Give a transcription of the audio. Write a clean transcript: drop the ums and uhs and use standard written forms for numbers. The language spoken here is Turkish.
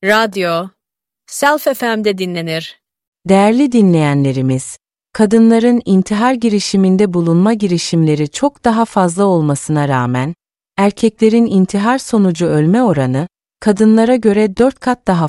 Radyo, Self FM'de dinlenir. Değerli dinleyenlerimiz, kadınların intihar girişiminde bulunma girişimleri çok daha fazla olmasına rağmen, erkeklerin intihar sonucu ölme oranı, kadınlara göre 4 kat daha